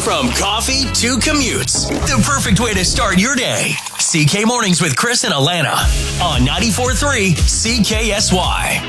From coffee to commutes, the perfect way to start your day. CK Mornings with Chris and Alana on 94.3 CKSY.